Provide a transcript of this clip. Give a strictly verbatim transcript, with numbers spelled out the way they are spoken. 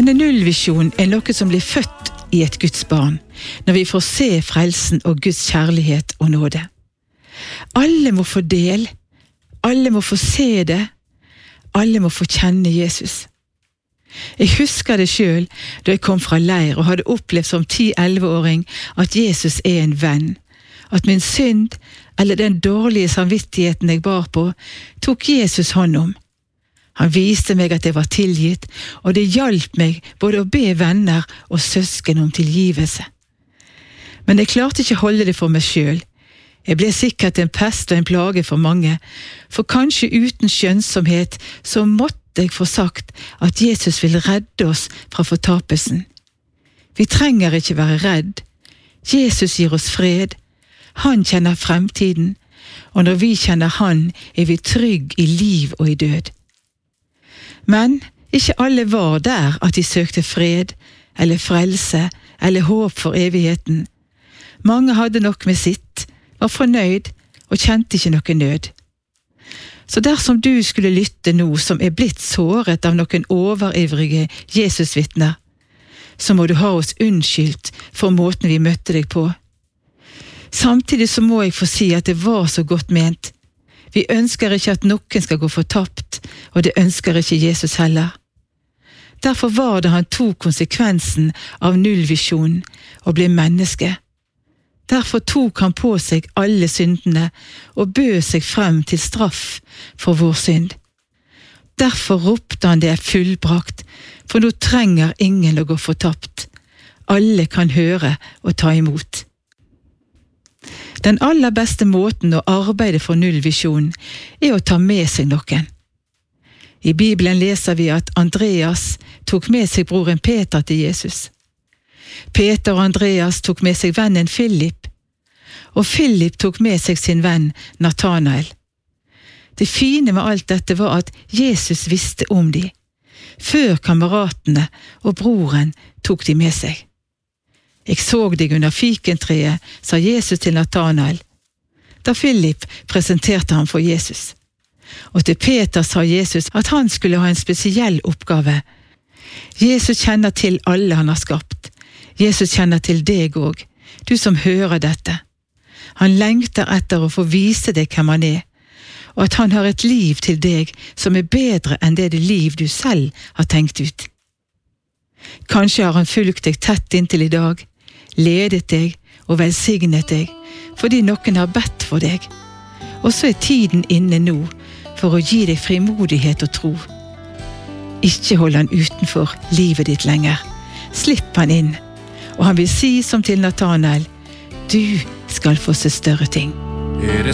Denne nullvisjonen er noe som blir født i et Guds barn, når vi får se frelsen og Guds kjærlighet og nåde. Alle må få del, alle må få se det, alle må få kjenne Jesus. Jeg husker det selv da jeg kom fra leir og hadde opplevd som ti-elleve-åring at Jesus er en venn, at min synd, eller den dårlige samvittigheten jeg bar på, tok Jesus hånd om. Han viste meg at jeg var tilgitt, og det hjalp meg både å be venner og søsken om tilgivelse. Men jeg klarte ikke holde det for meg selv. Jeg ble sikkert en pest og en plage for mange, for kanskje uten skjønnsomhet så måtte jeg få sagt at Jesus vil redde oss fra fortapelsen. Vi trenger ikke være redd. Jesus gir oss fred. Han kjenner fremtiden, og når vi kjenner han, er vi trygg i liv og i død. Men ikke alle var der at de søkte fred, eller frelse, eller håp for evigheten. Mange hadde nok med sitt, var fornøyd og kjente ikke noe nød. Så dersom du skulle lytte nå som er blitt såret av noen overivrige Jesusvitner, så må du ha oss unnskyldt for måten vi møtte deg på. Samtidig så må jeg få si at det var så godt ment. Vi ønsker ikke at noen skal gå fortapt, og det ønsker ikke Jesus heller. Derfor var det han tok konsekvensen av nullvisjonen og ble menneske. Derfor tok han på seg alle syndene og bød seg frem til straff for vår synd. Derfor ropte han det er fullbrakt, for nå trenger ingen å gå fortapt. Alle kan høre og ta imot. Den aller beste måten å arbeide for nullvisjonen er å ta med seg noen. I Bibelen leser vi at Andreas tok med seg broren Peter til Jesus. Peter og Andreas tok med seg vennen Philip, og Philip tok med seg sin venn Nathanael. Det fine med alt dette var at Jesus visste om de, før kameratene og broren tok de med seg. Jeg så deg under fikentreet, sa Jesus til Nathanael, da Philip presenterte ham for Jesus. Og til Peter sa Jesus at han skulle ha en spesiell oppgave. Jesus kjenner til alle han har skapt. Jesus kjenner til deg også, du som hører dette. Han lengter etter å få vise deg hvem han er, og at han har et liv til deg som er bedre enn det, det liv du selv har tenkt ut. Kanskje har han fulgt deg tett inntil i dag, ledet deg og velsignet deg, fordi noen har bedt for deg. Og så er tiden inne nå for å gi deg frimodighet og tro. Ikke hold han utenfor livet ditt lenger. Slipp han inn. Og han vil si som til Nathanael, du skal få se større ting. Er det